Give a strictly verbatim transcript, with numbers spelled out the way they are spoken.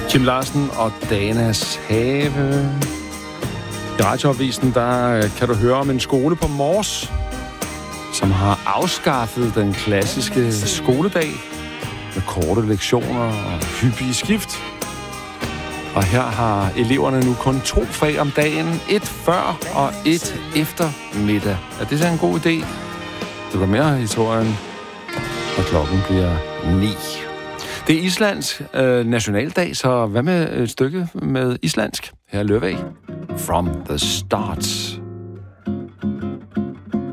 Kim Larsen og Danas Have. I radioavisen, der kan du høre om en skole på Mors, som har afskaffet den klassiske skoledag med korte lektioner og hyppige skift. Og her har eleverne nu kun to fag om dagen, et før og et efter middag. Er det så en god idé? Du kan mere historien, når klokken bliver ni. Det er Islands øh, nationaldag, så hvad med et stykke med islandsk? Her er Løvig. From the Start.